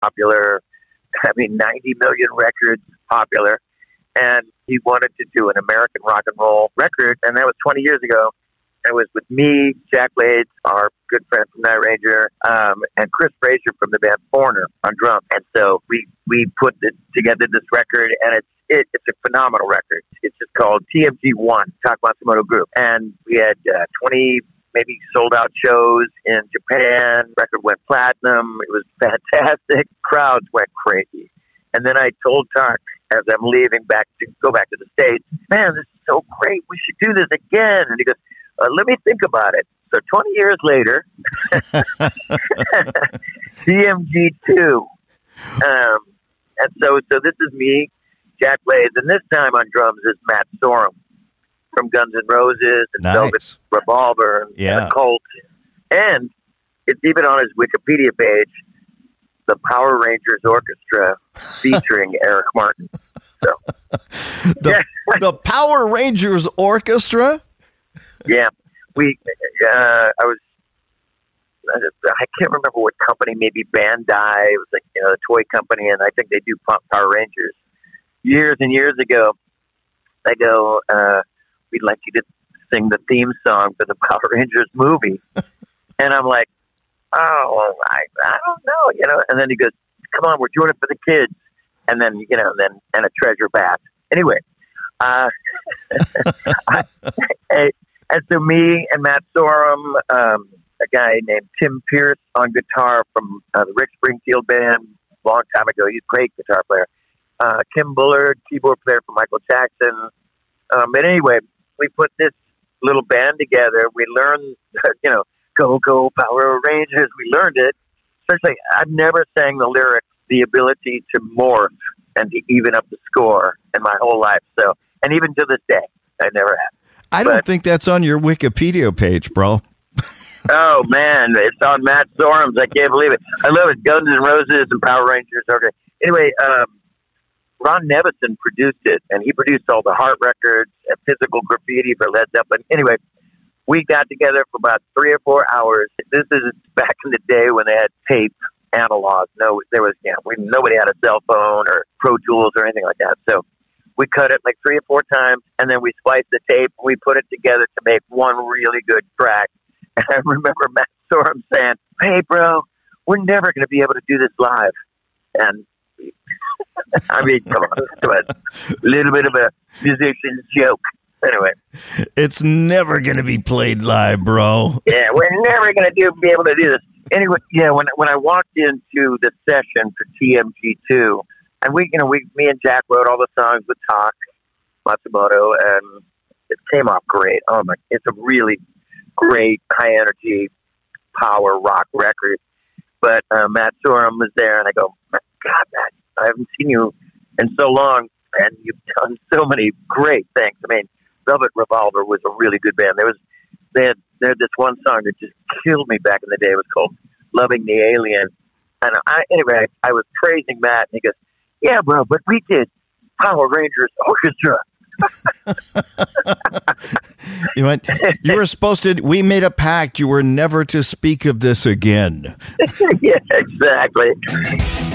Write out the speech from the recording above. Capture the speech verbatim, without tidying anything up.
popular. I mean, ninety million records popular. And he wanted to do an American rock and roll record, and that was twenty years ago. It was with me, Jack Blades, our good friend from Night Ranger, um, and Chris Frazier from the band Foreigner on drums. And so we, we put it, together this record, and it's it, it's a phenomenal record. It's just called T M G one, Tak Matsumoto Group. And we had uh, twenty maybe sold out shows in Japan. Record went platinum. It was fantastic. Crowds went crazy. And then I told Tak, as I'm leaving back to go back to the States, man, this is so great. We should do this again. And he goes, uh, let me think about it. So twenty years later, T M G two. Um, and so, so this is me, Jack Blades, and this time on drums is Matt Sorum from Guns N' Roses and nice. Velvet Revolver and, yeah. and the Cult. And it's even on his Wikipedia page, the Power Rangers Orchestra featuring Eric Martin. So the, the Power Rangers Orchestra? Yeah. We, uh, I was, I can't remember what company, maybe Bandai. It was like, you know, a toy company, and I think they do Power Rangers. Years and years ago, I go, uh, we'd like you to sing the theme song for the Power Rangers movie. And I'm like, oh, I, I don't know, you know. And then he goes, come on, we're doing it for the kids. And then, you know, then, and a treasure bat. Anyway, uh, I, I, and so me and Matt Sorum, um, a guy named Tim Pierce on guitar from uh, the Rick Springfield band a long time ago. He's a great guitar player. Uh, Kim Bullard, keyboard player for Michael Jackson. Um, but anyway, we put this little band together. We learned, you know, Go, Go, Power Rangers. We learned it. Especially, I've never sang the lyrics, the ability to morph and to even up the score in my whole life. So, and even to this day, I never have. I don't but, think that's on your Wikipedia page, bro. Oh, man. It's on Matt Sorum's. I can't believe it. I love it. Guns N' Roses and Power Rangers. Okay. Anyway, um, Ron Nevison produced it, and he produced all the Heart records and Physical Graffiti for Led Zeppelin. Anyway, we got together for about three or four hours. This is back in the day when they had tape, analog. No, there was, yeah, we, nobody had a cell phone or Pro Tools or anything like that. So we cut it like three or four times, and then we spliced the tape. We put it together to make one really good track. And I remember Matt Sorum saying, hey, bro, we're never going to be able to do this live. And I mean, come on, it was a little bit of a musician's joke. Anyway. It's never going to be played live, bro. Yeah, we're never going to do be able to do this. Anyway, yeah, when when I walked into the session for T M G two, and we, you know, we, me and Jack wrote all the songs with Tak Matsumoto, and it came off great. Oh my, it's a really great high energy power rock record. But uh, Matt Sorum was there, and I go, God, Matt, I haven't seen you in so long, and you've done so many great things. I mean, Velvet Revolver was a really good band. There was they had, they had this one song that just killed me back in the day. It was called Loving the Alien. And I, anyway, I, I was praising Matt, and he goes, yeah, bro, but we did Power Rangers Orchestra. you went, you were supposed to, we made a pact. You were never to speak of this again. Yeah, exactly.